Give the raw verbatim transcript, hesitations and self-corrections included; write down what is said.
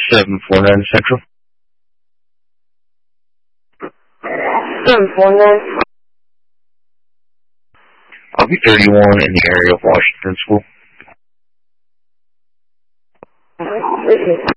seven four nine Central. seven four nine. I'll be thirty-one in the area of Washington School. All right,